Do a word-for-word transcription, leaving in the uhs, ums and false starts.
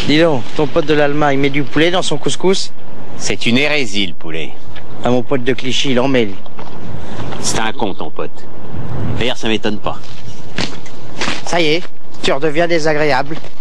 Dis donc, ton pote de l'Allemagne met du poulet dans son couscous? C'est une hérésie, le poulet. Ah, mon pote de Clichy, il en met, lui. C'est un con, ton pote. D'ailleurs, ça m'étonne pas. Ça y est, tu redeviens désagréable.